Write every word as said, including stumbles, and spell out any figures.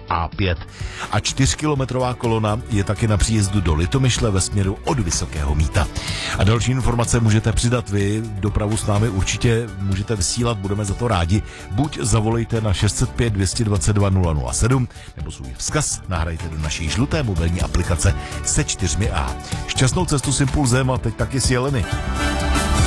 A pět. A čtyřkilometrová kolona je taky na příjezdu do Litomyšle ve směru od Vysokého Mýta. A další informace můžete přidat vy, dopravu s námi určitě můžete vysílat, budeme za to rádi. Buď zavolejte na šest set pět, dvě stě dvacet dva, nula nula sedm, nebo svůj vzkaz nahrajte do naší žluté mobilní aplikace se čtyřmi A. Šťastnou cestu s Impulzem a teď taky s Jeleny.